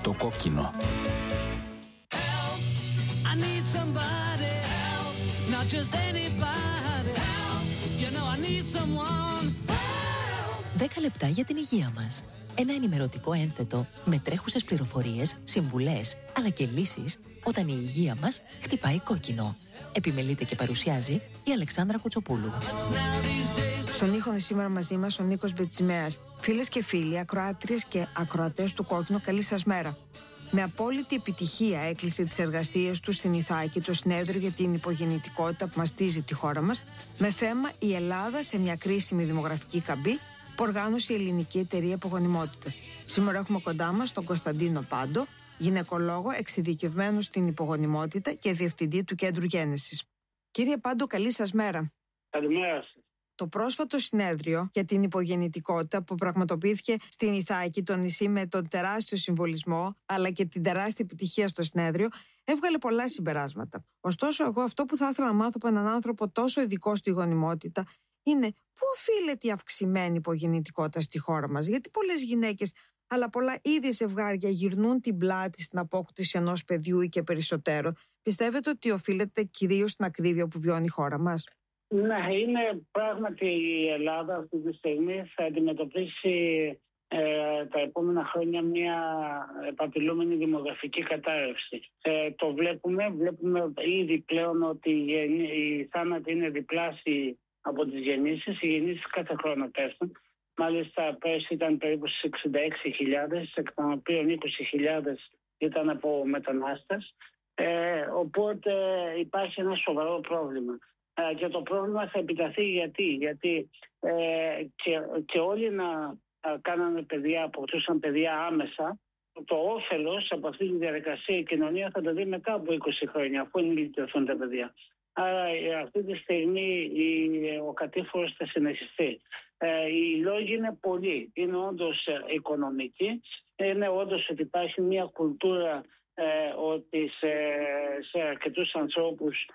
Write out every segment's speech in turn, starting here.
στο κόκκινο. I need somebody help, not just anybody help, you know I need someone help. 10 λεπτά για την υγεία μας. Ένα ενημερωτικό ένθετο με τρέχουσες πληροφορίες, συμβουλές, αλλά και λύσεις όταν η υγεία μας χτυπάει κόκκινο. Επιμελείται και παρουσιάζει η Αλεξάνδρα Κουτσοπούλου. Στον ήχο σήμερα μαζί μας ο Νίκος Μπετσιμέας. Φίλες και φίλοι, ακροάτριες και ακροατές του Κόκκινου, καλή σας μέρα. Με απόλυτη επιτυχία έκλεισε τις εργασίες του στην Ιθάκη το συνέδριο για την υπογεννητικότητα που μαστίζει τη χώρα μας, με θέμα η Ελλάδα σε μια κρίσιμη δημογραφική καμπή που οργάνωσε η Ελληνική Εταιρεία Υπογονιμότητας. Σήμερα έχουμε κοντά μας τον Κωνσταντίνο Πάντο, γυναικολόγο εξειδικευμένο στην υπογονιμότητα και διευθυντή του Κέντρου Γένεσης. Κύριε Πάντο, καλή σας μέρα. Καλημέρα σας. Το πρόσφατο συνέδριο για την υπογεννητικότητα που πραγματοποιήθηκε στην Ιθάκη, το νησί, με τον τεράστιο συμβολισμό αλλά και την τεράστια επιτυχία στο συνέδριο, έβγαλε πολλά συμπεράσματα. Ωστόσο, εγώ αυτό που θα ήθελα να μάθω από έναν άνθρωπο τόσο ειδικό στη γονιμότητα είναι πού οφείλεται η αυξημένη υπογεννητικότητα στη χώρα μας. Γιατί πολλές γυναίκες, αλλά πολλά ίδια ζευγάρια γυρνούν την πλάτη στην απόκτηση ενός παιδιού ή και περισσότερο. Πιστεύετε ότι οφείλεται κυρίως στην ακρίβεια που βιώνει η χώρα μας? Ναι, είναι πράγματι η Ελλάδα αυτή τη στιγμή θα αντιμετωπίσει τα επόμενα χρόνια μια επαπειλούμενη δημογραφική κατάρρευση. Το βλέπουμε ήδη πλέον ότι οι θάνατοι είναι διπλάσιοι από τις γεννήσεις. Οι γεννήσεις κάθε χρόνο πέφτουν. Μάλιστα πέρσι ήταν περίπου στις 66.000, εκ των οποίων 20.000 ήταν από μετανάστες. Οπότε υπάρχει ένα σοβαρό πρόβλημα. Και το πρόβλημα θα επιταθεί γιατί και όλοι να κάνανε παιδιά, αποκτούσαν παιδιά άμεσα. Το όφελος από αυτή τη διαδικασία η κοινωνία θα το δει μετά από 20 χρόνια, αφού ενηλικιωθούν τα παιδιά. Άρα αυτή τη στιγμή ο κατήφορος θα συνεχιστεί. Οι λόγοι είναι πολλοί. Είναι όντως οικονομικοί. Είναι όντως ότι υπάρχει μια κουλτούρα ότι σε αρκετούς ανθρώπους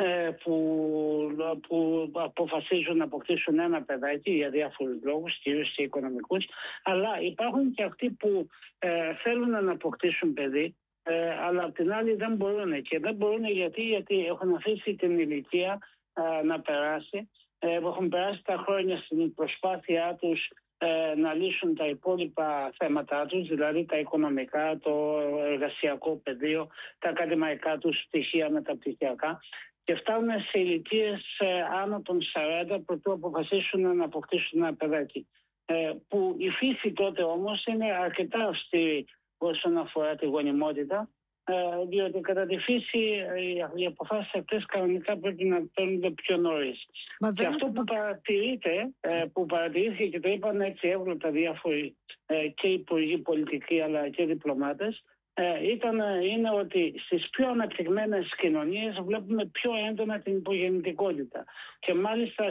που αποφασίζουν να αποκτήσουν ένα παιδάκι για διάφορους λόγους, κυρίως και οικονομικούς, αλλά υπάρχουν και αυτοί που θέλουν να αποκτήσουν παιδί, αλλά απ' την άλλη δεν μπορούν. Και δεν μπορούν γιατί έχουν αφήσει την ηλικία να περάσει, έχουν περάσει τα χρόνια στην προσπάθειά τους να λύσουν τα υπόλοιπα θέματα τους, δηλαδή τα οικονομικά, το εργασιακό πεδίο, τα ακαδημαϊκά τους στοιχεία μεταπτυχιακά, και φτάνουν σε ηλικίες άνω των 40 προτού αποφασίσουν να αποκτήσουν ένα παιδάκι. Που η φύση τότε όμως είναι αρκετά αυστηρή όσον αφορά τη γονιμότητα, διότι κατά τη φύση οι αποφάσεις αυτές κανονικά πρέπει να παίρνονται πιο νωρίς. Και αυτό που παρατηρήθηκε και το είπαν έτσι εύγλωτα διάφοροι και υπουργοί πολιτικοί αλλά και διπλωμάτες, είναι ότι στις πιο αναπτυγμένες κοινωνίες βλέπουμε πιο έντονα την υπογεννητικότητα και μάλιστα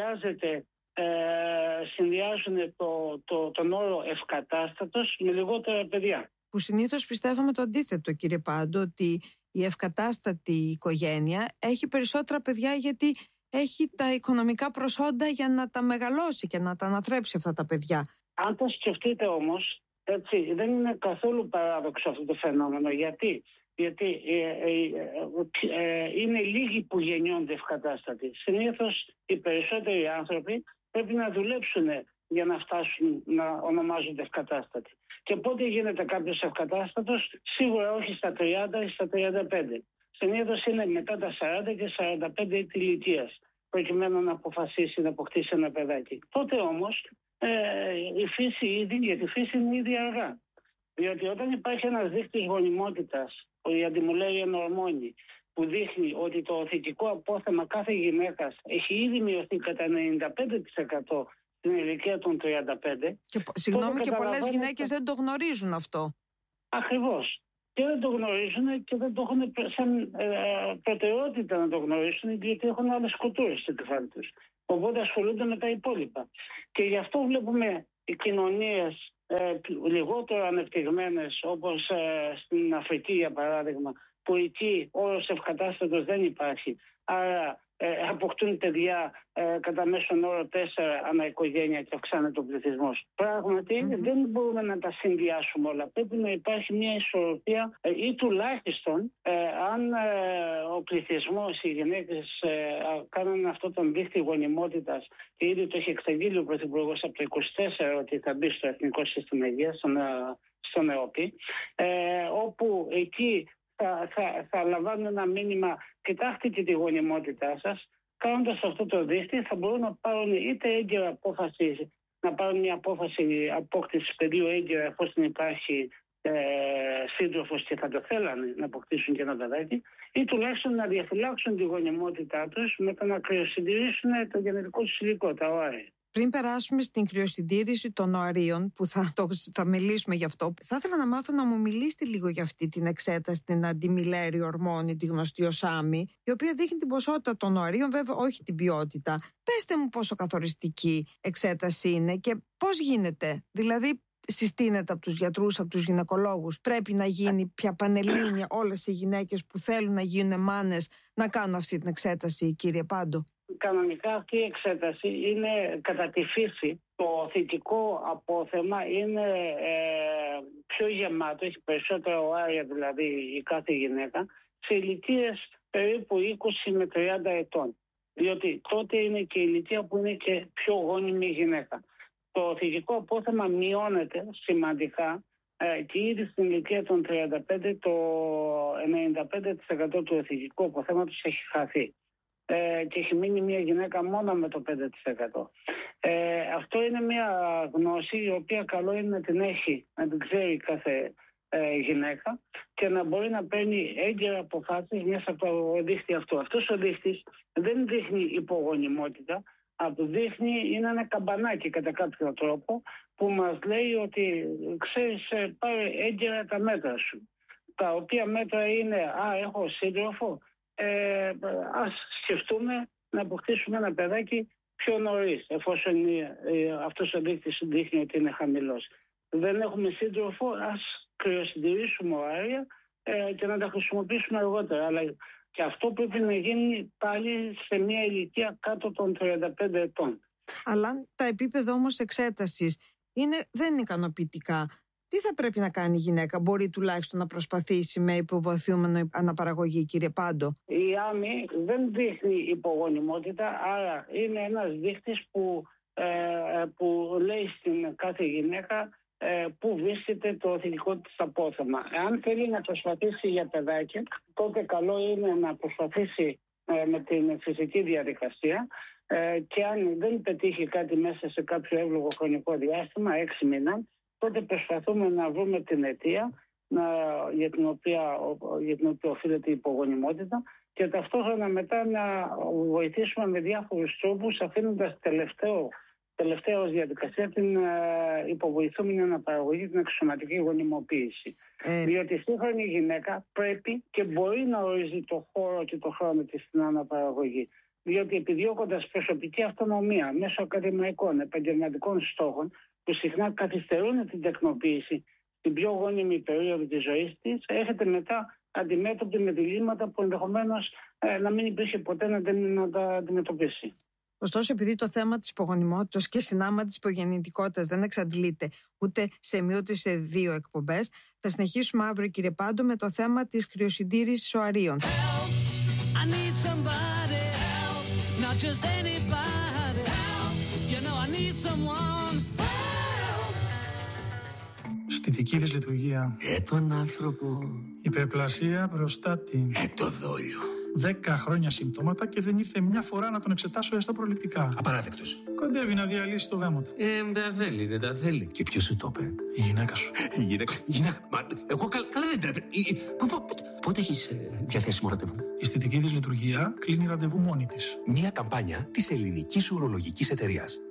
συνδυάζουν τον όρο ευκατάστατος με λιγότερα παιδιά. Που συνήθως πιστεύαμε το αντίθετο, κύριε Πάντο, ότι η ευκατάστατη οικογένεια έχει περισσότερα παιδιά γιατί έχει τα οικονομικά προσόντα για να τα μεγαλώσει και να τα αναθρέψει αυτά τα παιδιά. Αν το σκεφτείτε όμως, έτσι, δεν είναι καθόλου παράδοξο αυτό το φαινόμενο. Γιατί είναι λίγοι που γεννιόνται ευκατάστατοι. Συνήθως οι περισσότεροι άνθρωποι πρέπει να δουλέψουν για να φτάσουν να ονομάζονται ευκατάστατοι. Και πότε γίνεται κάποιος ευκατάστατος? Σίγουρα όχι στα 30 ή στα 35. Συνήθως είναι μετά τα 40 και 45 έτη ηλικίας, προκειμένου να αποφασίσει να αποκτήσει ένα παιδάκι. Τότε όμως η φύση είναι ήδη αργά. Διότι όταν υπάρχει ένας δείκτης γονιμότητας, η αντιμουλέρια νορμόνη, που δείχνει ότι το οθητικό απόθεμα κάθε γυναίκας έχει ήδη μειωθεί κατά 95% στην ηλικία των 35. Και πολλές γυναίκες δεν το γνωρίζουν αυτό. Ακριβώς. Και δεν το γνωρίζουν και δεν το έχουν σαν προτεραιότητα να το γνωρίσουν, γιατί έχουν άλλες κουλτούρες στο κεφάλι τους. Οπότε ασχολούνται με τα υπόλοιπα. Και γι' αυτό βλέπουμε οι κοινωνίες λιγότερο ανεπτυγμένες, όπως στην Αφρική για παράδειγμα, που εκεί όρος ευκατάστατος δεν υπάρχει. Άρα αποκτούν παιδιά κατά μέσον όρο 4 ανά οικογένεια και αυξάνεται ο πληθυσμός. Πράγματι δεν μπορούμε να τα συνδυάσουμε όλα. Πρέπει να υπάρχει μια ισορροπία ή τουλάχιστον αν ο πληθυσμός, οι γυναίκες κάνουν αυτόν τον δείκτη γονιμότητας και ήδη το έχει εξαγγείλει ο Πρωθυπουργός από το 2024 ότι θα μπει στο Εθνικό Σύστημα Υγείας, στον ΕΟΠΗ, όπου εκεί θα λαμβάνουν ένα μήνυμα, κοιτάξτε και τη γονιμότητά σας. Κάνοντας αυτό το δείκτη θα μπορούν να πάρουν είτε έγκαιρα απόφαση, να πάρουν μια απόφαση απόκτησης παιδιού έγκαιρα εφόσον υπάρχει σύντροφος και θα το θέλανε να αποκτήσουν και ένα παιδάκι, ή τουλάχιστον να διαφυλάξουν τη γονιμότητά τους με το να κρυοσυντηρήσουν το γενετικό τους υλικό, τα οάρια. Πριν περάσουμε στην κρυοσυντήρηση των οαρίων, που θα μιλήσουμε γι' αυτό, θα ήθελα να μάθω να μου μιλήσετε λίγο για αυτή την εξέταση, την αντιμιλέρη ορμόνη, τη γνωστή ως άμμη, η οποία δείχνει την ποσότητα των οαρίων, βέβαια όχι την ποιότητα. Πέστε μου πόσο καθοριστική εξέταση είναι και πώς γίνεται. Δηλαδή, συστήνεται από τους γιατρούς, από τους γυναικολόγους. Πρέπει να γίνει πια πανελλήνια όλες οι γυναίκες που θέλουν να γίνουν μάνες να κάνουν αυτή την εξέταση, κύριε Πάντο? Κανονικά αυτή η εξέταση είναι κατά τη φύση. Το θητικό απόθεμα είναι πιο γεμάτο, έχει περισσότερα οάρια δηλαδή η κάθε γυναίκα, σε ηλικίες περίπου 20 με 30 ετών. Διότι τότε είναι και η ηλικία που είναι και πιο γόνιμη η γυναίκα. Το θητικό απόθεμα μειώνεται σημαντικά και ήδη στην ηλικία των 35 το 95% του θητικού αποθέματος έχει χαθεί. Και έχει μείνει μια γυναίκα μόνο με το 5%. Αυτό είναι μια γνώση η οποία καλό είναι να την έχει, να την ξέρει κάθε γυναίκα και να μπορεί να παίρνει έγκαιρα αποφάσεις μέσα από το δίχτυ αυτό. Αυτός ο δίχτυς δεν δείχνει υπογονιμότητα, είναι ένα καμπανάκι κατά κάποιο τρόπο που μας λέει ότι ξέρεις, πάρε έγκαιρα τα μέτρα σου. Τα οποία μέτρα είναι, έχω σύντροφο, ας σκεφτούμε να αποκτήσουμε ένα παιδάκι πιο νωρίς, εφόσον αυτός ο δείκτης δείχνει ότι είναι χαμηλός. Δεν έχουμε σύντροφο, ας κρυοσυντηρήσουμε οάρια και να τα χρησιμοποιήσουμε αργότερα. Αλλά και αυτό πρέπει να γίνει πάλι σε μια ηλικία κάτω των 35 ετών. Αλλά τα επίπεδα όμως εξέτασης δεν είναι ικανοποιητικά. Τι θα πρέπει να κάνει η γυναίκα? Μπορεί τουλάχιστον να προσπαθήσει με υποβοηθούμενο αναπαραγωγή, κύριε Πάντο? Η άμμη δεν δείχνει υπογονιμότητα, άρα είναι ένας δείκτης που λέει στην κάθε γυναίκα που βρίσκεται το θηλυκό της απόθεμα. Αν θέλει να προσπαθήσει για παιδάκι, τότε καλό είναι να προσπαθήσει με την φυσική διαδικασία και αν δεν πετύχει κάτι μέσα σε κάποιο εύλογο χρονικό διάστημα, 6 μήνων, τότε προσπαθούμε να βρούμε την αιτία για την οποία οφείλεται η υπογονιμότητα και ταυτόχρονα μετά να βοηθήσουμε με διάφορους τρόπους, αφήνοντας τελευταία ως διαδικασία την υποβοηθούμενη αναπαραγωγή, την εξωματική γονιμοποίηση. Διότι η σύγχρονη γυναίκα πρέπει και μπορεί να ορίζει το χώρο και το χρόνο της στην αναπαραγωγή. Διότι επιδιώκοντας προσωπική αυτονομία μέσω ακαδημαϊκών, επαγγελματικών στόχων, που συχνά καθυστερούν την τεκνοποίηση στην πιο γόνιμη περίοδο της ζωής της, έρχεται μετά αντιμέτωπη με διλήμματα που ενδεχομένως να μην υπήρχε ποτέ να τα αντιμετωπίσει. Ωστόσο, επειδή το θέμα της υπογονιμότητας και συνάμα της υπογεννητικότητας δεν εξαντλείται ούτε σε μία ούτε σε 2 εκπομπές, θα συνεχίσουμε αύριο, κύριε Πάντο, με το θέμα της κρυοσυντήρησης οαρίων. Αισθητική δυσλειτουργία. Τον άνθρωπο. Υπερπλασία προστάτη. Το δόλιο. 10 χρόνια συμπτώματα και δεν ήρθε μια φορά να τον εξετάσω έστω προληπτικά. Απαράδεκτος. Κοντεύει να διαλύσει το γάμο του. Δεν τα θέλει. Και ποιος σου το είπε? Η γυναίκα σου. Η γυναίκα. Μα εγώ καλά δεν τρέπε. Πότε έχεις διαθέσιμο ραντεβού? Η αισθητική δυσλειτουργία κλείνει ραντεβού μόνη της. Μια καμπάνια της Ελληνικής Ουρολογικής Εταιρείας.